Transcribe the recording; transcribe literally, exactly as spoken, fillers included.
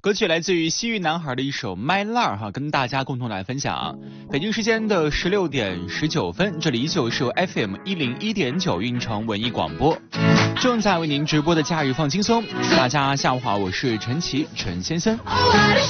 歌曲来自于西域男孩的一首 My Love 哈，跟大家共同来分享。北京时间的十六点十九分，这里依旧是由 F M 一零一点九运城文艺广播，正在为您直播的假日放轻松。大家下午好，我是陈奇陈先生。